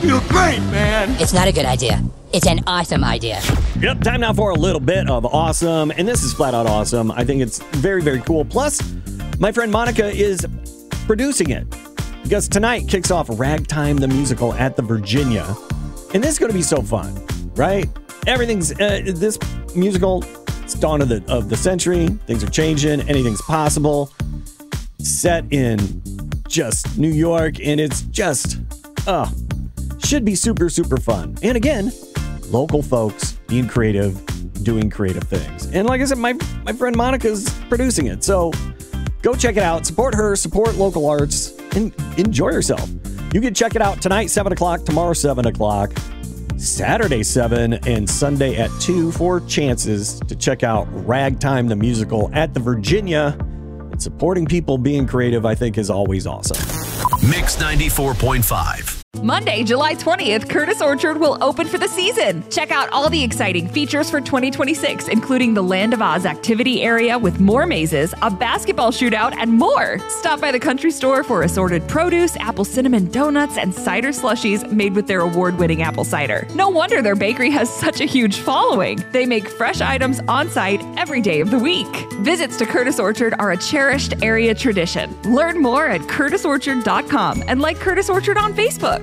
feel great, man. It's not a good idea. It's an awesome idea. Yep, time now for a little bit of awesome. And this is flat out awesome. I think it's very, very cool. Plus, my friend Monica is producing it. Because tonight kicks off Ragtime the Musical at the Virginia. And this is going to be so fun, right? Everything's, this musical, it's dawn of the century. Things are changing. Anything's possible. Set in just New York. And it's just, should be super, super fun. And again, local folks being creative, doing creative things. And like I said, my friend Monica's producing it. So go check it out. Support her, support local arts, and enjoy yourself. You can check it out tonight, 7 o'clock, tomorrow, 7 o'clock, Saturday, 7, and Sunday at 2 for chances to check out Ragtime the Musical at the Virginia. And supporting people being creative, I think, is always awesome. Mix 94.5. Monday, July 20th, Curtis Orchard will open for the season. Check out all the exciting features for 2026, including the Land of Oz activity area with more mazes, a basketball shootout, and more. Stop by the country store for assorted produce, apple cinnamon donuts, and cider slushies made with their award-winning apple cider. No wonder their bakery has such a huge following. They make fresh items on site every day of the week. Visits to Curtis Orchard are a cherished area tradition. Learn more at curtisorchard.com and like Curtis Orchard on Facebook.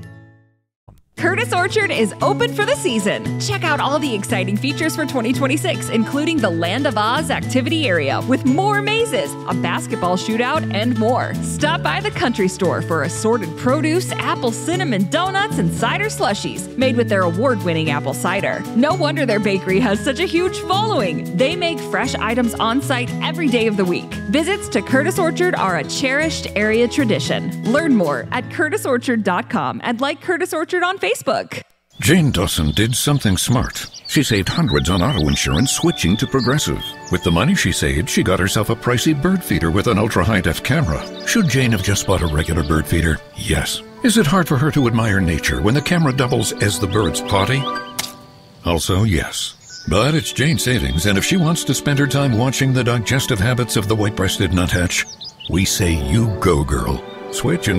Curtis Orchard is open for the season. Check out all the exciting features for 2026, including the Land of Oz activity area with more mazes, a basketball shootout, and more. Stop by the country store for assorted produce, apple cinnamon donuts, and cider slushies made with their award-winning apple cider. No wonder their bakery has such a huge following. They make fresh items on site every day of the week. Visits to Curtis Orchard are a cherished area tradition. Learn more at curtisorchard.com and like Curtis Orchard on Facebook. Jane Dawson did something smart. She saved hundreds on auto insurance switching to Progressive. With the money she saved, she got herself a pricey bird feeder with an ultra-high-def camera. Should Jane have just bought a regular bird feeder? Yes. Is it hard for her to admire nature when the camera doubles as the bird's potty? Also, yes. But it's Jane's savings, and if she wants to spend her time watching the digestive habits of the white-breasted nuthatch, we say you go, girl. Switch and